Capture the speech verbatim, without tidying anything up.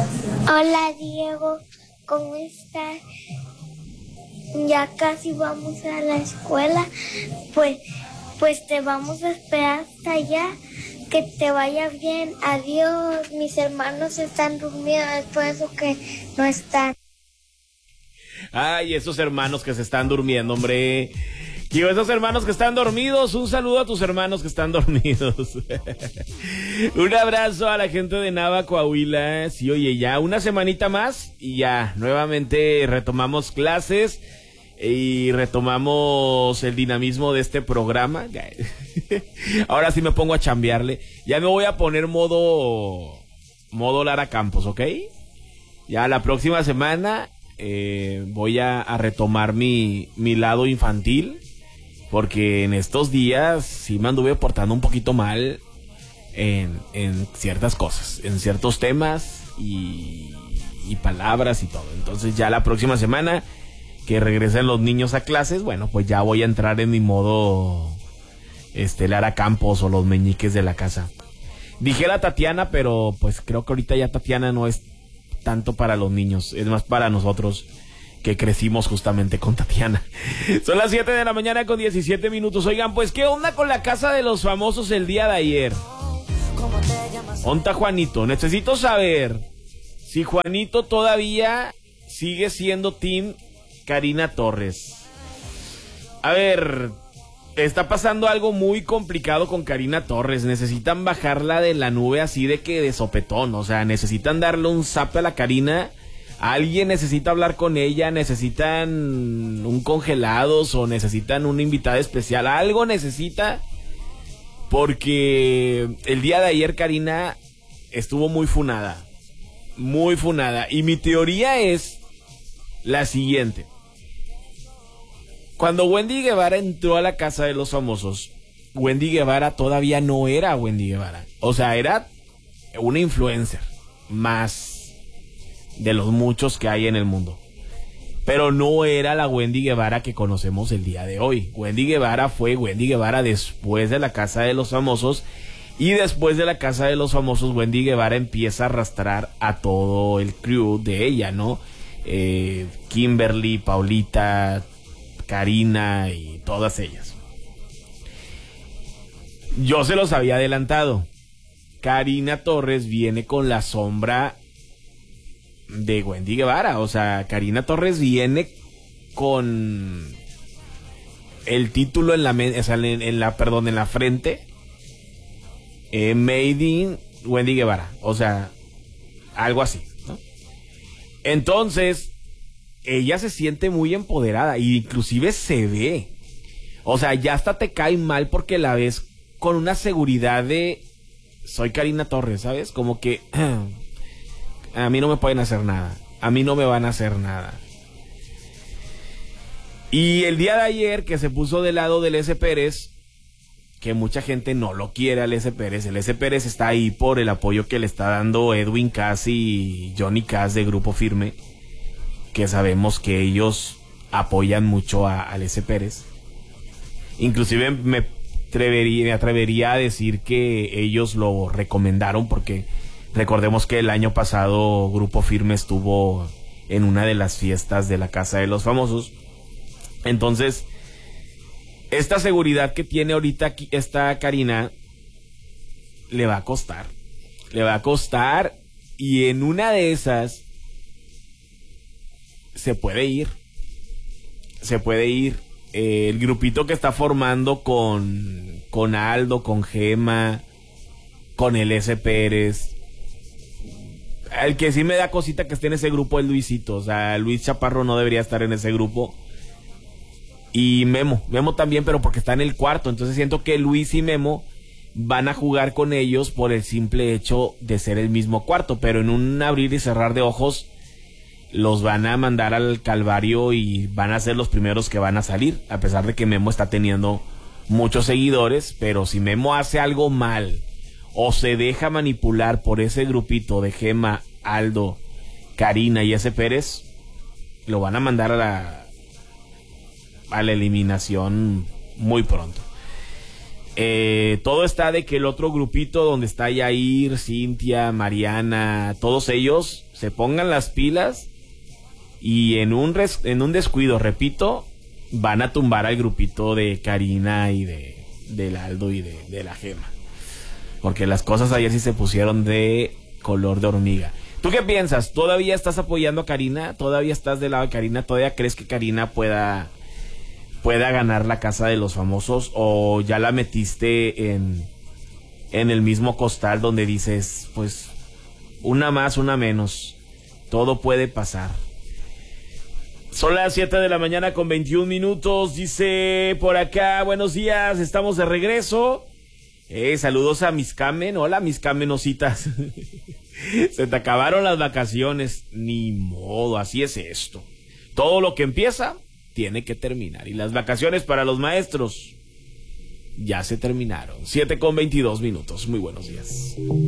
Hola Diego, ¿cómo estás? Ya casi vamos a la escuela, pues, pues te vamos a esperar hasta allá, que te vaya bien, adiós, mis hermanos están durmiendo, es por eso que no están. Ay, esos hermanos que se están durmiendo, hombre. Quiero esos hermanos que están dormidos. Un saludo a tus hermanos que están dormidos. Un abrazo a la gente de Nava, Coahuila. Sí, oye, ya una semanita más y ya nuevamente retomamos clases y retomamos el dinamismo de este programa. Ahora sí me pongo a chambearle. Ya me voy a poner modo modo Lara Campos, ¿ok? Ya la próxima semana eh, voy a, a retomar mi, mi lado infantil. Porque en estos días sí me anduve portando un poquito mal en, en ciertas cosas, en ciertos temas y, y palabras y todo. Entonces ya la próxima semana que regresen los niños a clases, bueno, pues ya voy a entrar en mi modo este Lara Campos o los meñiques de la casa. Dije la Tatiana, pero pues creo que ahorita ya Tatiana no es tanto para los niños, es más para nosotros, que crecimos justamente con Tatiana. Son las siete de la mañana con diecisiete minutos. Oigan, pues, ¿qué onda con la casa de los famosos el día de ayer? ¿Onta Juanito? Necesito saber si Juanito todavía sigue siendo team Karina Torres. A ver, está pasando algo muy complicado con Karina Torres. Necesitan bajarla de la nube así de que de sopetón. O sea, necesitan darle un zape a la Karina. Alguien necesita hablar con ella, necesitan un congelados o necesitan una invitada especial, algo necesita, porque el día de ayer Karina estuvo muy funada, muy funada, y mi teoría es la siguiente. Cuando Wendy Guevara entró a la casa de los famosos, Wendy Guevara todavía no era Wendy Guevara, o sea, era una influencer más de los muchos que hay en el mundo. Pero no era la Wendy Guevara que conocemos el día de hoy. Wendy Guevara fue Wendy Guevara después de la Casa de los Famosos. Y después de la Casa de los Famosos, Wendy Guevara empieza a arrastrar a todo el crew de ella, ¿no? Eh, Kimberly, Paulita, Karina y todas ellas. Yo se los había adelantado. Karina Torres viene con la sombra de Wendy Guevara, o sea, Karina Torres viene con el título en la, o sea, en, en la, perdón, en la frente, eh, Made in Wendy Guevara, o sea, algo así, ¿no? Entonces, ella se siente muy empoderada, e inclusive se ve, o sea, ya hasta te cae mal porque la ves con una seguridad de soy Karina Torres, ¿sabes? Como que a mí no me pueden hacer nada. A mí no me van a hacer nada. Y el día de ayer que se puso del lado del S. Pérez, que mucha gente no lo quiere al S. Pérez. El S. Pérez está ahí por el apoyo que le está dando Edwin Cass y Johnny Cass de Grupo Firme, que sabemos que ellos apoyan mucho a, al S. Pérez. Inclusive me atrevería, me atrevería a decir que ellos lo recomendaron porque recordemos que el año pasado Grupo Firme estuvo en una de las fiestas de la Casa de los Famosos. Entonces, esta seguridad que tiene ahorita aquí, esta Karina, le va a costar. Le va a costar y en una de esas se puede ir. Se puede ir. Eh, el grupito que está formando con, con Aldo, con Gema, con el S. Pérez. El que sí me da cosita que esté en ese grupo es Luisito. O sea, Luis Chaparro no debería estar en ese grupo. Y Memo, Memo también, pero porque está en el cuarto. Entonces siento que Luis y Memo van a jugar con ellos por el simple hecho de ser el mismo cuarto. Pero en un abrir y cerrar de ojos los van a mandar al calvario y van a ser los primeros que van a salir. A pesar de que Memo está teniendo muchos seguidores, pero si Memo hace algo mal o se deja manipular por ese grupito de Gema, Aldo, Karina y S. Pérez, lo van a mandar a la, a la eliminación muy pronto. Eh, todo está de que el otro grupito donde está Yair, Cintia, Mariana, todos ellos se pongan las pilas y en un, res, en un descuido, repito, van a tumbar al grupito de Karina y de del Aldo y de, de la Gema. Porque las cosas ayer sí se pusieron de color de hormiga. ¿Tú qué piensas? ¿Todavía estás apoyando a Karina? ¿Todavía estás del lado de Karina? ¿Todavía crees que Karina pueda, pueda ganar la Casa de los Famosos? ¿O ya la metiste en, en el mismo costal donde dices, pues, una más, una menos? Todo puede pasar. Son las siete de la mañana con veintiún minutos. Dice por acá, buenos días, estamos de regreso. Eh, saludos a Miss Camen. Hola, Miss Camenositas. Se te acabaron las vacaciones. Ni modo, así es esto. Todo lo que empieza tiene que terminar. Y las vacaciones para los maestros ya se terminaron. siete con veintidós minutos. Muy buenos días.